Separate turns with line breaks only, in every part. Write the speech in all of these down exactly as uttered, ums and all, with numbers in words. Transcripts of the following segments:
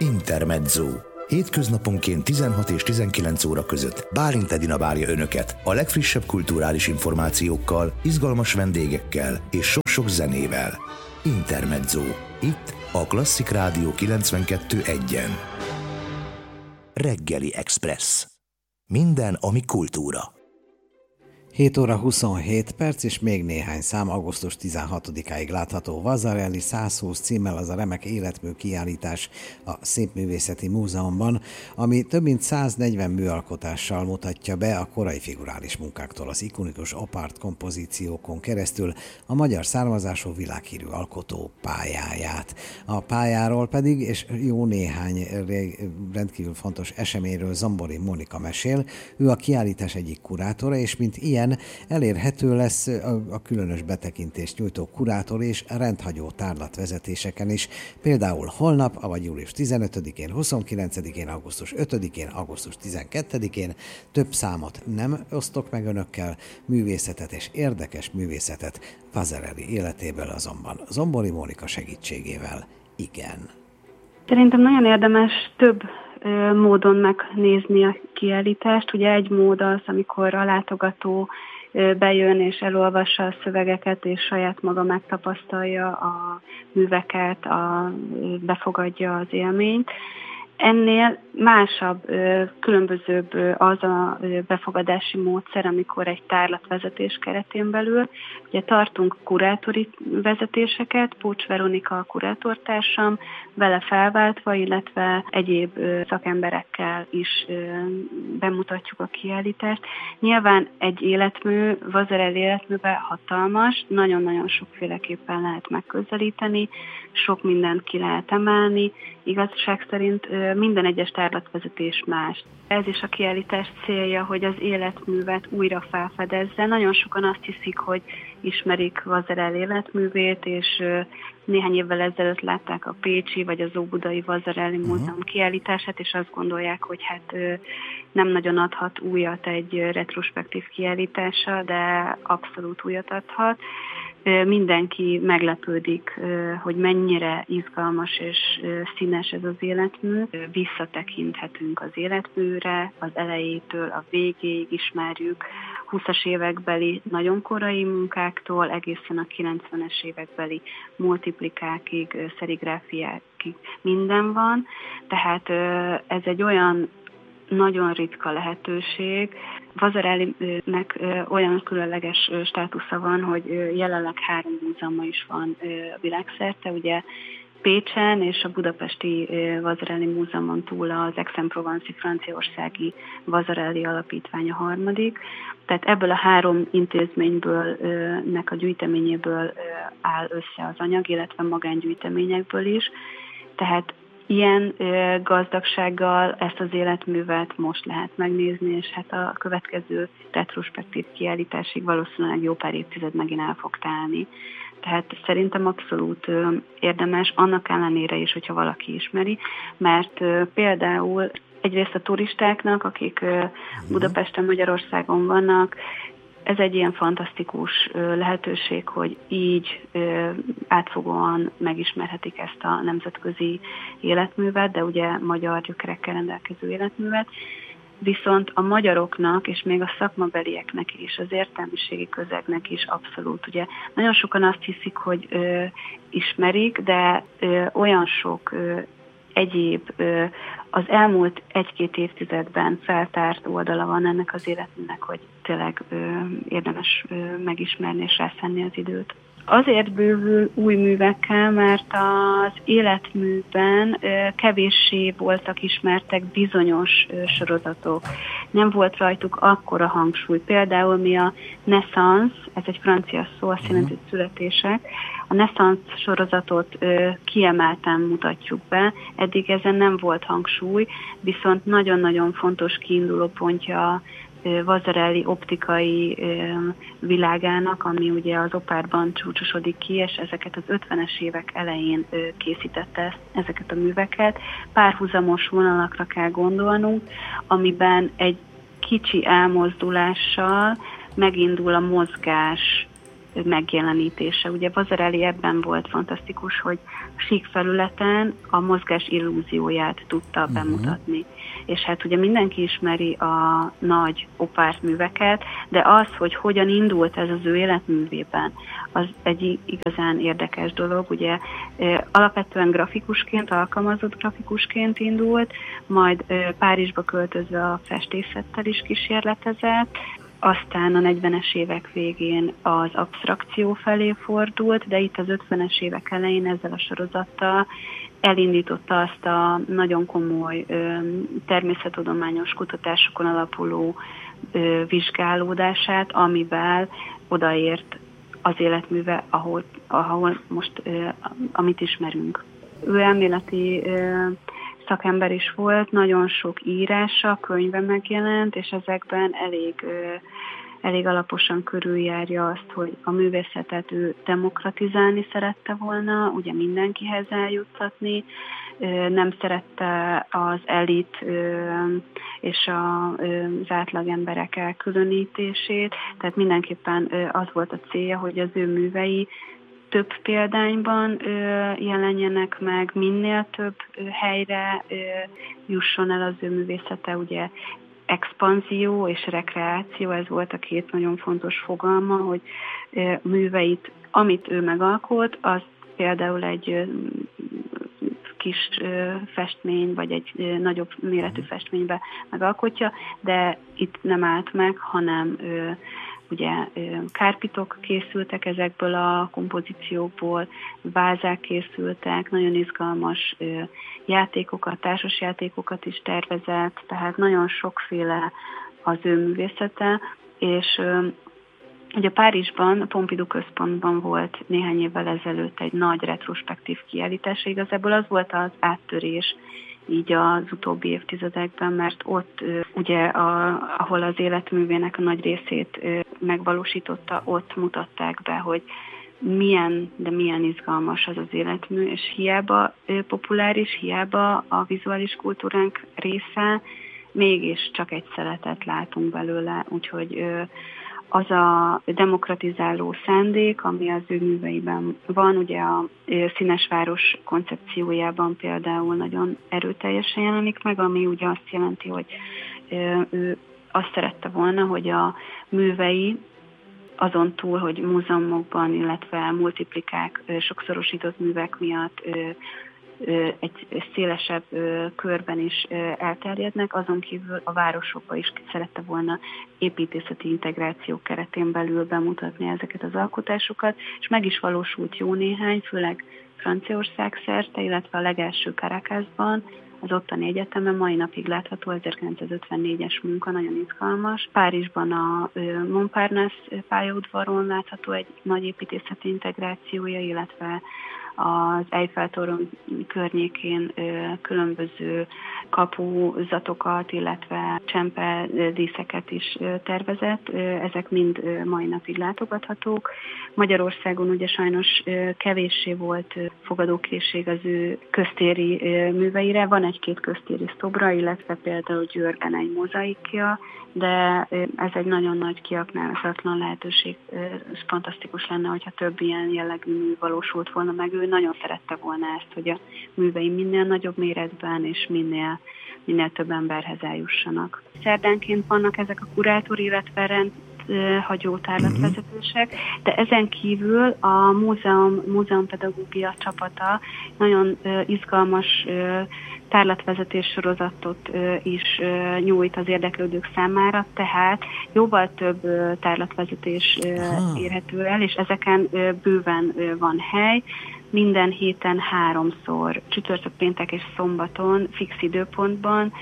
Intermezzo. Hétköznaponként tizenhat és tizenkilenc óra között Bálint Edina várja Önöket a legfrissebb kulturális információkkal, izgalmas vendégekkel és sok-sok zenével. Intermezzo. Itt a Klasszik Rádió kilencvenkettő egyen. Reggeli Express. Minden, ami kultúra.
hét óra huszonhét perc, és még néhány szám. Augusztus tizenhatodikáig látható Vasarely százhúsz címmel az a remek életmű kiállítás a Szépművészeti Múzeumban, ami több mint száznegyven műalkotással mutatja be a korai figurális munkáktól az ikonikus opart kompozíciókon keresztül a magyar származású világhírű alkotó pályáját. A pályáról pedig, és jó néhány rendkívül fontos eseményről Zombori Mónika mesél. Ő a kiállítás egyik kurátora, és mint ilyen elérhető lesz a, a különös betekintést nyújtó kurátor és rendhagyó tárlatvezetéseken is. Például holnap, avagy július tizenötödikén, huszonkilencedikén, augusztus ötödikén, augusztus tizenkettedikén több számot nem osztok meg önökkel, művészetet és érdekes művészetet Vasarely életéből azonban Zombori Mónika segítségével igen.
Szerintem nagyon érdemes több módon megnézni a kiállítást. Ugye egy mód az, amikor a látogató bejön és elolvassa a szövegeket, és saját maga megtapasztalja a műveket, a, befogadja az élményt. Ennél másabb, különbözőbb az a befogadási módszer, amikor egy tárlatvezetés keretén belül ugye tartunk kurátori vezetéseket, Pócs Veronika a kurátortársam, vele felváltva, illetve egyéb szakemberekkel is bemutatjuk a kiállítást. Nyilván egy életmű, Vasarely életműve hatalmas, nagyon-nagyon sokféleképpen lehet megközelíteni, sok mindent ki lehet emelni, igazság szerint minden egyes tárlatvezetés más. Ez is a kiállítás célja, hogy az életművet újra felfedezze. Nagyon sokan azt hiszik, hogy ismerik Vasarely életművét, és néhány évvel ezelőtt látták a pécsi vagy az óbudai Vasarely Múzeum kiállítását, és azt gondolják, hogy hát nem nagyon adhat újat egy retrospektív kiállítása, de abszolút újat adhat. Mindenki meglepődik, hogy mennyire izgalmas és színes ez az életmű. Visszatekinthetünk az életműre, az elejétől a végéig ismerjük, húszas évekbeli nagyon korai munkáktól egészen a kilencvenes évekbeli multiplikákig, szerigráfiákig minden van. Tehát ez egy olyan nagyon ritka lehetőség. Vasarelynek olyan különleges státusza van, hogy jelenleg három múzeuma is van világszerte, ugye Pécsen és a budapesti Vasarely Múzeumon túl az Aix-en-Provence-i franciaországi Vasarely Alapítvány a harmadik. Tehát ebből a három intézményből, nek a gyűjteményéből áll össze az anyag, illetve magángyűjteményekből is. Tehát ilyen ö, gazdagsággal ezt az életművet most lehet megnézni, és hát a következő retrospektív kiállításig valószínűleg jó pár évtized megint el fog telni. Tehát szerintem abszolút ö, érdemes, annak ellenére is, hogyha valaki ismeri, mert ö, például egyrészt a turistáknak, akik ö, Budapesten, Magyarországon vannak, ez egy ilyen fantasztikus lehetőség, hogy így átfogóan megismerhetik ezt a nemzetközi életművet, de ugye magyar gyökerekkel rendelkező életművet. Viszont a magyaroknak, és még a szakmabelieknek is, az értelmiségi közegnek is abszolút. Ugye nagyon sokan azt hiszik, hogy ö, ismerik, de ö, olyan sok ö, egyéb ö, az elmúlt egy-két évtizedben feltárt oldala van ennek az életműnek, hogy tényleg ö, érdemes ö, megismerni és rászánni az időt. Azért bővül új művekkel, mert az életműben ö, kevéssé voltak ismertek bizonyos ö, sorozatok. Nem volt rajtuk akkora hangsúly. Például mi a Naissance, ez egy francia szó, azt jelenti, hogy születések, a Naissance sorozatot ö, kiemelten mutatjuk be, eddig ezen nem volt hangsúly, viszont nagyon-nagyon fontos kiinduló pontja Vasarely optikai világának, ami ugye az opárban csúcsosodik ki, és ezeket az ötvenes évek elején készítette ezeket a műveket. Párhuzamos vonalakra kell gondolnunk, amiben egy kicsi elmozdulással megindul a mozgás megjelenítése. Ugye Vasarely ebben volt fantasztikus, hogy sík felületen a mozgás illúzióját tudta uh-huh. bemutatni. És hát ugye mindenki ismeri a nagy opárt műveket, de az, hogy hogyan indult ez az ő életművében, az egy igazán érdekes dolog. Ugye alapvetően grafikusként, alkalmazott grafikusként indult, majd Párizsba költözve a festészettel is kísérletezett, aztán a negyvenes évek végén az absztrakció felé fordult, de itt az ötvenes évek elején ezzel a sorozattal elindította azt a nagyon komoly ö, természettudományos kutatásokon alapuló ö, vizsgálódását, amivel odaért az életműve, ahol, ahol most, ö, amit ismerünk. Ő elméleti ö, szakember is volt, nagyon sok írása, könyve megjelent, és ezekben elég, elég alaposan körüljárja azt, hogy a művészetet ő demokratizálni szerette volna, ugye mindenkihez eljuttatni, nem szerette az elit és az átlag emberek elkülönítését, tehát mindenképpen az volt a célja, hogy az ő művei több példányban ö, jelenjenek meg, minél több ö, helyre ö, jusson el az ő művészete, ugye expanzió és rekreáció, ez volt a két nagyon fontos fogalma, hogy ö, műveit, amit ő megalkot, az például egy ö, kis ö, festmény, vagy egy ö, nagyobb méretű festménybe megalkotja, de itt nem állt meg, hanem ö, ugye kárpitok készültek ezekből a kompozíciókból, vázák készültek, nagyon izgalmas játékokat, társasjátékokat is tervezett, tehát nagyon sokféle az ő művészete, és ugye Párizsban, a Pompidou központban volt néhány évvel ezelőtt egy nagy retrospektív kiállítás, igazából az volt az áttörés így az utóbbi évtizedekben, mert ott ugye, a, ahol az életművének a nagy részét megvalósította, ott mutatták be, hogy milyen, de milyen izgalmas az az életmű, és hiába populáris, hiába a vizuális kultúránk része, mégis csak egy szeletet látunk belőle, úgyhogy az a demokratizáló szándék, ami az ő műveiben van, ugye a színes város koncepciójában például nagyon erőteljesen jelenik meg, ami ugye azt jelenti, hogy ő azt szerette volna, hogy a művei azon túl, hogy múzeumokban, illetve multiplikák, sokszorosított művek miatt egy szélesebb körben is elterjednek, azon kívül a városokba is szerette volna építészeti integráció keretén belül bemutatni ezeket az alkotásokat, és meg is valósult jó néhány, főleg Franciaország szerte, illetve a legelső Caracasban, az ottani egyetemen mai napig látható ezerkilencszázötvennégyes munka, nagyon izgalmas. Párizsban a Montparnasse pályaudvaron látható egy nagy építészeti integrációja, illetve az Eiffel-toron környékén különböző kapuzatokat, illetve csempedíszeket is tervezett. Ezek mind mai napig látogathatók. Magyarországon ugye sajnos kevéssé volt fogadókészség az ő köztéri műveire. Van egy-két köztéri szobra, illetve például Győrben egy mozaikja, de ez egy nagyon nagy kiaknázatlan lehetőség. Ez fantasztikus lenne, hogyha több ilyen jellegű mű valósult volna meg. Ő nagyon szerette volna ezt, hogy a művei minél nagyobb méretben és minél, minél több emberhez eljussanak. Szerdánként vannak ezek a kurátori, illetve rendhagyó tárlatvezetések, de ezen kívül a múzeum, múzeumpedagógia csapata nagyon izgalmas tárlatvezetés sorozatot is nyújt az érdeklődők számára, tehát jóval több tárlatvezetés érhető el, és ezeken bőven van hely. Minden héten háromszor, csütörtök, péntek és szombaton, fix időpontban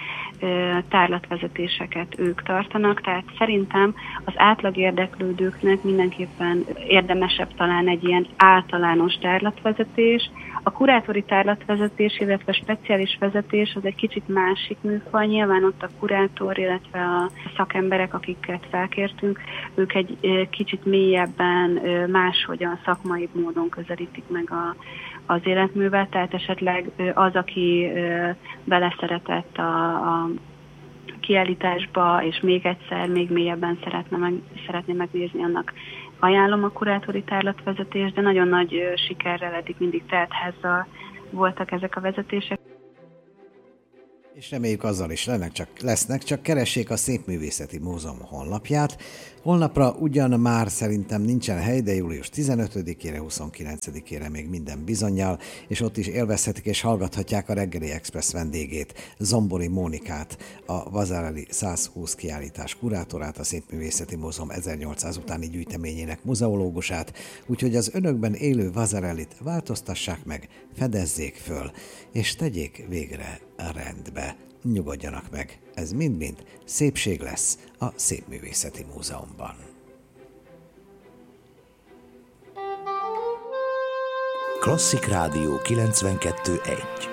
tárlatvezetéseket ők tartanak, tehát szerintem az átlag érdeklődőknek mindenképpen érdemesebb talán egy ilyen általános tárlatvezetés. A kurátori tárlatvezetés, illetve speciális vezetés az egy kicsit másik műfaj, nyilván ott a kurátor, illetve a szakemberek, akiket felkértünk, ők egy kicsit mélyebben, máshogyan szakmai módon közelítik meg a az életművet, tehát esetleg az, aki beleszeretett a, a kiállításba, és még egyszer, még mélyebben szeretne meg, szeretné megnézni, annak ajánlom a kurátori tárlatvezetést, de nagyon nagy sikerrel eddig mindig teltházzal voltak ezek a vezetések.
És reméljük azzal is lennek, csak, lesznek, csak keressék a Szépművészeti Múzeum honlapját. Holnapra ugyan már szerintem nincsen hely, de július tizenötödikére, huszonkilencedikére még minden bizonnyal, és ott is élvezhetik és hallgathatják a Reggeli Express vendégét, Zombori Mónikát, a Vasarely százhúsz kiállítás kurátorát, a Szépművészeti Múzeum ezernyolcszáz utáni gyűjteményének muzeológusát, úgyhogy az önökben élő Vasarelyt változtassák meg, fedezzék föl, és tegyék végre rendbe. Nyugodjanak meg, ez mind-mind szépség lesz a Szépművészeti Múzeumban.
Klasszik Rádió kilencvenkettő egy.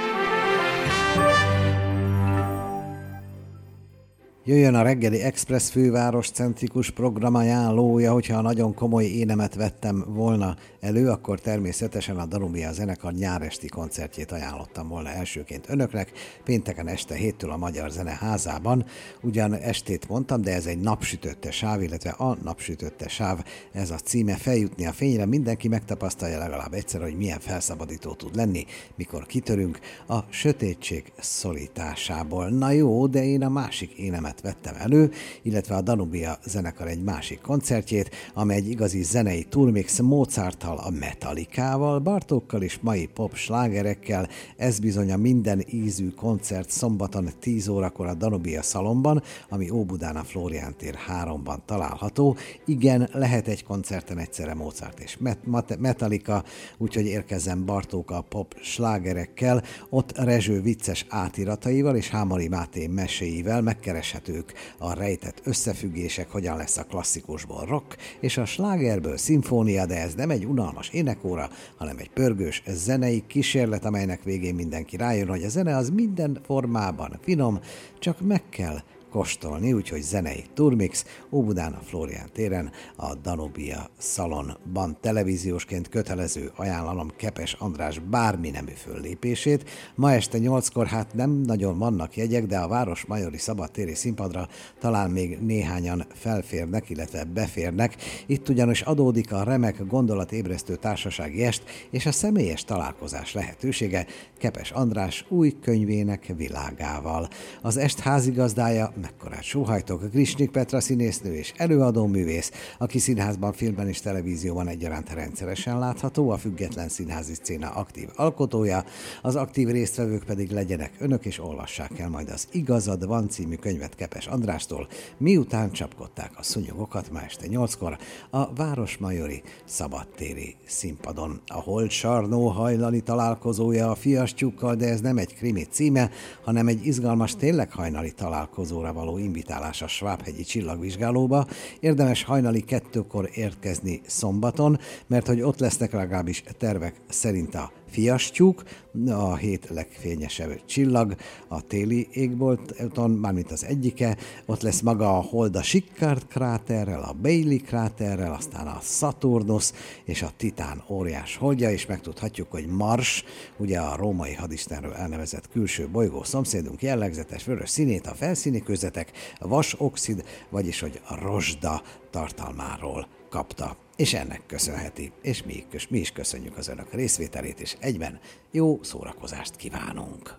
Jöjjön a Reggeli Express főváros centrikus programajánlója, hogyha nagyon komoly énemet vettem volna elő, akkor természetesen a Danubia zenekar nyáresti koncertjét ajánlottam volna elsőként önöknek, pénteken este héttől a Magyar Zeneházában. Ugyan estét mondtam, de ez egy napsütötte sáv, illetve a napsütötte sáv, ez a címe. Feljutni a fényre, mindenki megtapasztalja legalább egyszer, hogy milyen felszabadító tud lenni, mikor kitörünk a sötétség szorításából. Na jó, de én a másik énemet vettem elő, illetve a Danubia zenekar egy másik koncertjét, amely egy igazi zenei turmix Mozarttal, a Metallicával, Bartókkal és mai pop slágerekkel. Ez bizony a minden ízű koncert szombaton tíz órakor a Danubia szalonban, ami Óbudán a Flórián tér háromban található. Igen, lehet egy koncerten egyszerre Mozart és Met- Metallica, úgyhogy érkezzen Bartók a pop slágerekkel, ott Rezső vicces átirataival és Hámori Máté meséivel megkereshetők a rejtett összefüggések, hogyan lesz a klasszikusból rock, és a slágerből szimfónia, de ez nem egy unalmas énekóra, hanem egy pörgős zenei kísérlet, amelynek végén mindenki rájön, hogy a zene az minden formában finom, csak meg kell kóstolni, úgyhogy zenei turmix Óbudán a Flórián téren a Danubia szalonban. Televíziósként kötelező ajánlalom Kepes András bármi nemű föllépését. Ma este nyolckor hát nem nagyon vannak jegyek, de a Városmajori szabadtéri színpadra talán még néhányan felférnek, illetve beférnek. Itt ugyanis adódik a remek gondolatébresztő társasági est és a személyes találkozás lehetősége Kepes András új könyvének világával. Az est házigazdája, mekkorát sóhajtok, Grisnyik Petra színésznő és előadóművész, aki színházban, filmben és televízióban egyaránt rendszeresen látható, a független színházi szcéna aktív alkotója, az aktív résztvevők pedig legyenek önök, és olvassák el majd az Igazad van című könyvet Kepes Andrástól, miután csapkodták a szúnyogokat ma este nyolckor a Városmajori szabadtéri színpadon. A Holt Sarnó hajnali találkozója a fiastyúkkal, de ez nem egy krimi címe, hanem egy izgalmas, tényleg hajnali találkozóra való invitálás a Svábhegyi Csillagvizsgálóba. Érdemes hajnali kettőkor érkezni szombaton, mert hogy ott lesznek legalábbis tervek szerint a fiastyúk, a hét legfényesebb csillag a téli égbolton, mármint az egyike, ott lesz maga a Hold a Schickard kráterrel, a Bailey kráterrel, aztán a Saturnus és a Titán óriás holdja, és megtudhatjuk, hogy Mars, ugye a római hadistenről elnevezett külső bolygó szomszédunk jellegzetes vörös színét a felszíni kőzetek vas-oxid, vagyis hogy a rozsda tartalmáról kapta, és ennek köszönheti, és mi, mi is köszönjük az önök részvételét, és egyben jó szórakozást kívánunk.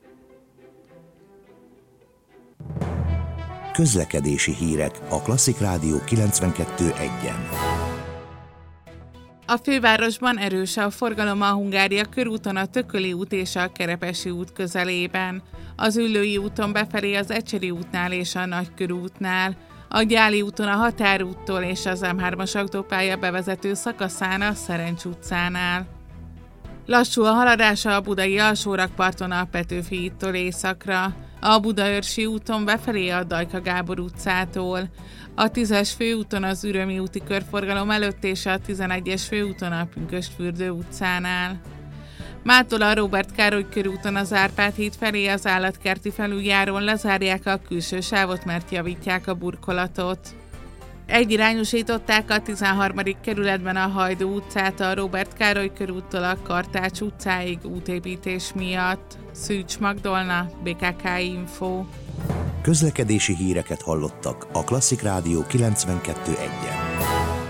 Közlekedési hírek a Klasszik Rádió kilencvenkettő egyen.
A fővárosban erős a forgalom a Hungária körúton, a Tököli út és a Kerepesi út közelében, az Üllői úton befelé az Ecseri útnál és a Nagykörútnál, a Gyáli úton a Határúttól és az M hármas autópálya bevezető szakaszán a Szerencs utcánál. Lassú a haladása a budai alsórakparton a Petőfi hídtól északra, a Budaörsi úton befelé a Dajka Gábor utcától, a tízes főúton az Ürömi úti körforgalom előtt és a tizenegyes főúton a Pünkösdfürdő utcánál. Mától a Róbert Károly körúton az Árpád híd felé az állatkerti felüljárón lezárják a külső sávot, mert javítják a burkolatot. Egyirányosították a tizenharmadik kerületben a Hajdú utcát a Róbert Károly körúttól a Kartács utcáig útépítés miatt. Szűcs Magdolna, bé ká ká Info.
Közlekedési híreket hallottak a Klasszik Rádió kilencvenkettő egyen.